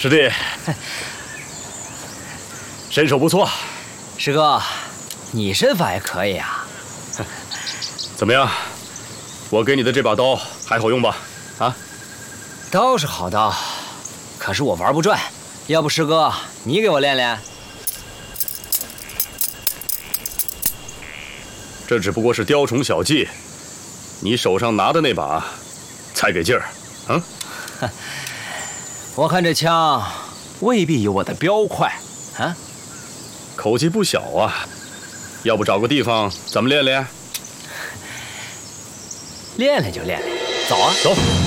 师弟，身手不错。 师哥，你身法也可以啊。 怎么样？我给你的这把刀还好用吧？啊？ 刀是好刀，可是我玩不转。要不师哥，你给我练练？ 这只不过是雕虫小技，你手上拿的那把才给劲儿。嗯？ 我看这枪未必有我的镖快啊。 口气不小啊，要不找个地方咱们练练？ 练练就练练，走啊！ 走。